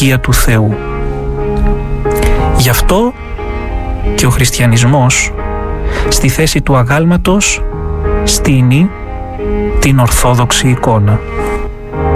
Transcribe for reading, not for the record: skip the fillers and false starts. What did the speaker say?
οικία του Θεού. Γι' αυτό και ο χριστιανισμός στη θέση του αγάλματος στείνει την ορθόδοξη εικόνα.